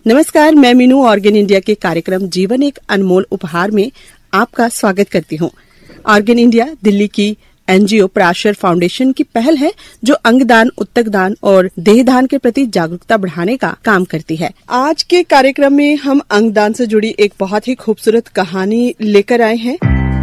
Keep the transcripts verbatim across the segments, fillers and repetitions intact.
नमस्कार, मैं Meenu organ India के कार्यक्रम जीवन एक अनमोल उपहार में आपका स्वागत करती हूँ। ऑर्गन इंडिया दिल्ली की एनजीओ पराशर फाउंडेशन की पहल है जो अंगदान, उत्तकदान और देहदान के प्रति जागरूकता बढ़ाने का काम करती है। आज के कार्यक्रम में हम अंगदान से जुड़ी एक बहुत ही खूबसूरत कहानी लेकर आए हैं।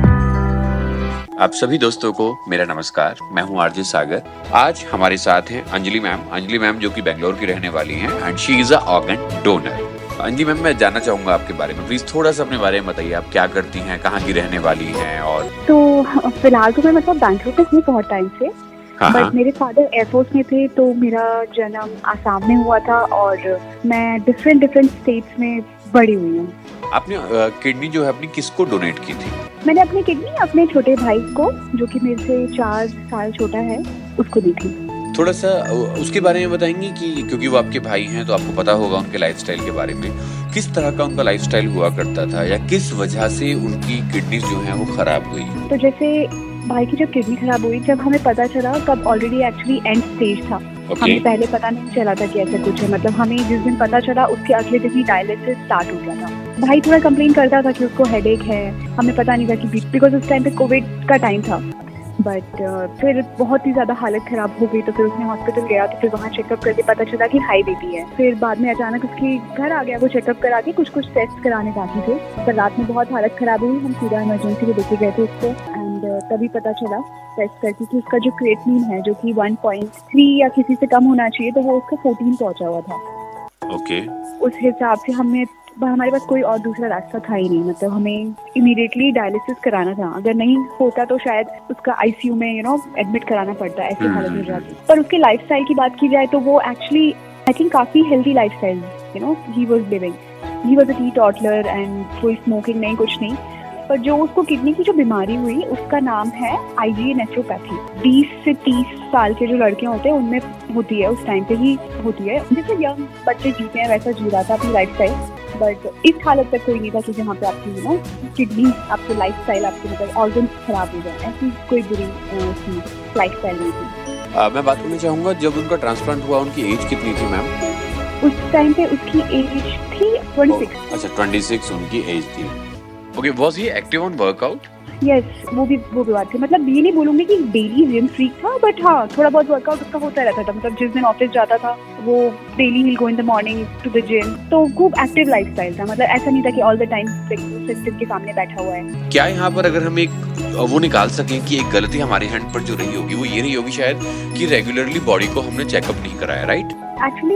आप सभी दोस्तों को मेरा नमस्कार। मैं हूं आरजे सागर। आज हमारे साथ हैं अंजलि मैम अंजलि मैम जो कि बेंगलोर की रहने वाली हैं and she is a organ donor. Anjali ma'am, मैं जानना चाहूंगा आपके बारे में, प्लीज थोड़ा सा अपने बारे में बताइए। आप क्या करती हैं, कहाँ की रहने वाली हैं? और तो फिलहाल तो मैं मतलब बैंगलोर पे हूँ बहुत टाइम से, बट मेरे फादर एयरफोर्स में थे, तो मेरा जन्म आसाम में हुआ था और मैं डिफरेंट डिफरेंट स्टेट्स में बड़ी हुई हूँ। आपने किडनी जो है अपनी किसको डोनेट की थी? मैंने अपनी किडनी अपने छोटे भाई को, जो कि मेरे से चार साल छोटा है, उसको दी थी। थोड़ा सा उसके बारे में बताएंगी कि क्योंकि वो आपके भाई हैं तो आपको पता होगा उनके लाइफस्टाइल के बारे में। किस तरह का उनका लाइफस्टाइल हुआ करता था या किस वजह से उनकी किडनी जो है वो खराब हुई? तो जैसे भाई की जब किडनी खराब हुई, जब हमें पता चला तब ऑलरेडी एक्चुअली एंड स्टेज था। okay. हमें पहले पता नहीं चला था कि ऐसा कुछ है। मतलब हमें जिस दिन पता चला उसके अगले दिन ही डायलिसिस स्टार्ट हो गया था। भाई थोड़ा कंप्लेन करता था कि उसको हेडेक है। हमें पता नहीं था कि बिकॉज उस टाइम पे कोविड का टाइम था। बट uh, फिर बहुत ही ज्यादा हालत खराब हो गई, तो फिर उसने हॉस्पिटल गया, तो फिर वहाँ चेकअप करके पता चला कि हाई बीपी है। फिर बाद में अचानक उसके घर आ गया, वो चेकअप करा के कुछ कुछ टेस्ट कराने बाकी थे। पर रात में बहुत हालत खराब हुई, हम सीधा इमरजेंसी में लेके गए थे उसको एंड uh, तभी पता चला टेस्ट करके कि उसका जो क्रिएटिनिन है जो कि वन पॉइंट थ्री या किसी से कम होना चाहिए, तो वो उसका फोर्टीन पहुंचा हुआ था। Okay okay. उस हिसाब से हमने हमारे पास कोई और दूसरा रास्ता था ही नहीं। मतलब हमें इमीडिएटली डायलिसिस कराना था। अगर नहीं होता तो शायद उसका आईसीयू में यू नो एडमिट कराना पड़ता, ऐसी हालत हो जाती। पर उसके लाइफस्टाइल की बात की जाए तो वो एक्चुअली आई थिंक काफी healthy lifestyle you know he was living. He was a टीटॉटलर and कोई स्मोकिंग नहीं, कुछ नहीं। पर जो उसको किडनी की जो बीमारी हुई उसका नाम है आईजीए नेफ्रोपैथी। बीस से तीस साल के जो लड़के होते हैं उनमें होती है, उस टाइम पे ही होती है। जैसे यंग बच्चे जीते हैं वैसा जी रहा था अपनी लाइफस्टाइल। बट इस हालत तक कोई नहीं था कि जहाँ पे आपकी यू नो किडनी, आपकी लाइफस्टाइल, आपके मतलब ऑर्गन खराब हो जाए, ऐसी कोई बुरी लाइफस्टाइल नहीं थी। आ, मैं बात करना चाहूँगा, जब उनका ट्रांसप्लांट हुआ उनकी एज कितनी थी मैम? उस टाइम पे उसकी एज थी ट्वेंटी सिक्स। अच्छा, ट्वेंटी सिक्स उनकी एज थी। Okay, was he active on workout? Yes, वो भी वो भी बात थी। मतलब ये नहीं बोलूंगी कि डेली जिम फ्रीक था, बट हाँ थोड़ा बहुत वर्कआउट उसका होता रहता था। मतलब जिस दिन ऑफिस जाता था वो daily he go in the morning to the gym. तो खूब एक्टिव लाइफस्टाइल था। मतलब ऐसा नहीं था कि ऑल द टाइम सिस्टम के सामने बैठा हुआ है। क्या यहाँ पर अगर हम एक वो निकाल सकें कि एक गलती हमारे हैंड पर जो रही होगी वो ये रही होगी शायद कि रेगुलरली बॉडी को हमने चेकअप नहीं कराया, राइट? एक्चुअली